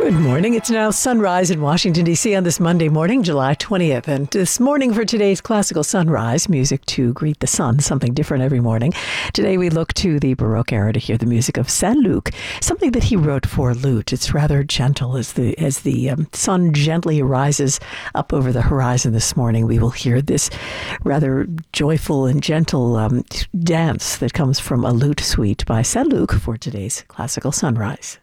Good morning. It's now sunrise in Washington, D.C. on this Monday morning, July 20th. And this morning for today's classical sunrise, music to greet the sun, something different every morning. Today we look to the Baroque era to hear the music of Saint-Luc, something that he wrote for lute. It's rather gentle as the sun gently rises up over the horizon this morning. We will hear this rather joyful and gentle dance that comes from a lute suite by Saint-Luc for today's classical sunrise.